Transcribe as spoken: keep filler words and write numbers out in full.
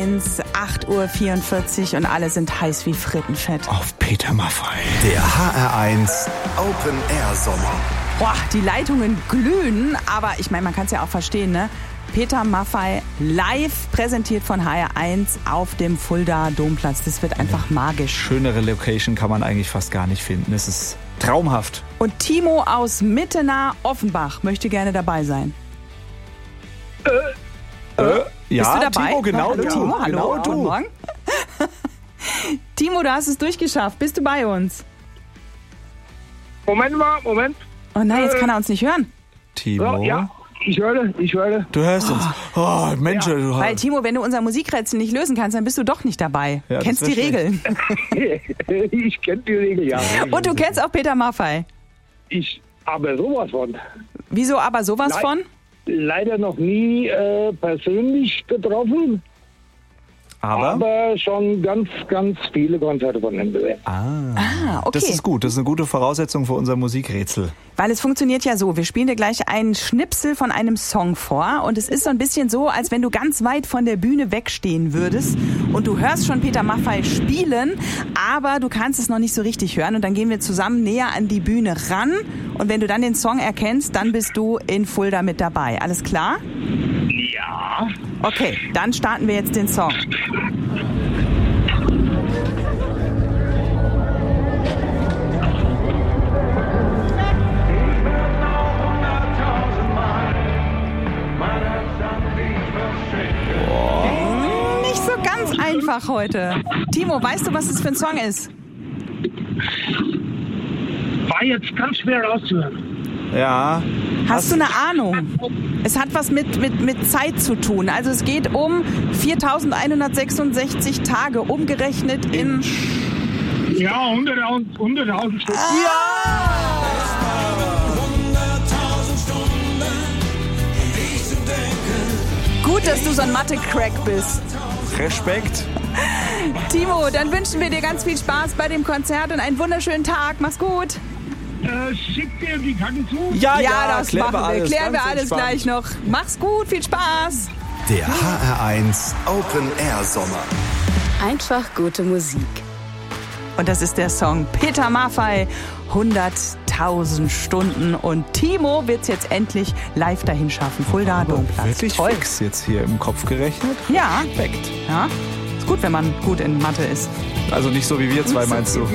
eins, acht Uhr vierundvierzig und alle sind heiß wie Frittenfett. Auf Peter Maffay. Der H R eins Open Air Sommer. Boah, die Leitungen glühen, aber ich meine, man kann es ja auch verstehen, ne? Peter Maffay live präsentiert von H R eins auf dem Fulda Domplatz. Das wird einfach magisch. Schönere Location kann man eigentlich fast gar nicht finden. Es ist traumhaft. Und Timo aus Mittenah Offenbach möchte gerne dabei sein. Äh, äh, ja, Bist du dabei? Timo, genau hallo, du. Timo, hallo, Genau guten du. Morgen. Timo, du hast es durchgeschafft. Bist du bei uns? Moment mal, Moment. Oh nein, jetzt kann er uns nicht hören. Timo, Ja, ja, ich höre, ich höre. du hörst uns. Oh, Mensch, Ja. du Weil, Timo, wenn du unser Musikrätsel nicht lösen kannst, dann bist du doch nicht dabei. Ja, Kennst das die wär Regeln. Ich kenne die Regel, ja. Und du kennst auch Peter Maffay. Ich aber sowas von. Wieso aber sowas Nein. von? Leider noch nie äh, persönlich getroffen, aber, aber schon ganz, ganz viele Konzerte von ihm gesehen. Ah, okay. das ist gut. Das ist eine gute Voraussetzung für unser Musikrätsel. Weil es funktioniert ja so, wir spielen dir gleich einen Schnipsel von einem Song vor und es ist so ein bisschen so, als wenn du ganz weit von der Bühne wegstehen würdest und du hörst schon Peter Maffay spielen, aber du kannst es noch nicht so richtig hören und dann gehen wir zusammen näher an die Bühne ran und wenn du dann den Song erkennst, dann bist du in Fulda mit dabei. Alles klar? Ja. Okay, dann starten wir jetzt den Song. Nicht so ganz einfach heute. Timo, weißt du, was das für ein Song ist? War jetzt ganz schwer rauszuhören. Ja. Hast du eine Ahnung? Es hat was mit, mit, mit Zeit zu tun. Also es geht um viertausendeinhundertsechsundsechzig Tage, umgerechnet in... Ja, hunderttausend hunderttausend Stück. Gut, dass du so ein Mathe-Crack bist. Respekt. Timo, dann wünschen wir dir ganz viel Spaß bei dem Konzert und einen wunderschönen Tag. Mach's gut. Äh, schickt ihr die Karten zu? Ja, Ja, das klären machen wir. alles. Klären wir Ganz alles entspannt. gleich noch. Mach's gut, viel Spaß. Der H R eins Open Air Sommer. Einfach gute Musik. Und das ist der Song Peter Maffay, hunderttausend Stunden. Und Timo wird's jetzt endlich live dahin schaffen. Fulda Domplatz. Wirklich Toll. fix jetzt hier im Kopf gerechnet. Ja, Respekt. ja. Ist gut, wenn man gut in Mathe ist. Also nicht so wie wir zwei, meinst du?